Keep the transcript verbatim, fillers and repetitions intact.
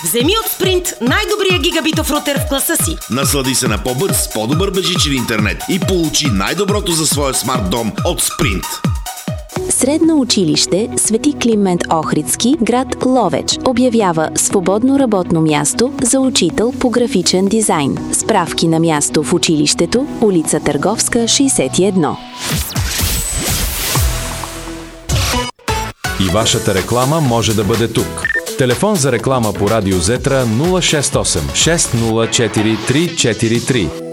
Вземи от Sprint най-добрия гигабитов рутер в класа си. Наслади се на по-бърз, по-добър безжичен интернет и получи най-доброто за своя смарт дом от Sprint. Средно училище Свети Климент Охридски, град Ловеч, обявява свободно работно място за учител по графичен дизайн. Справки на място в училището, улица Търговска, шейсет и едно. И вашата реклама може да бъде тук. Телефон за реклама по Радио Зетра нула шест осем шест нула четири три четири три.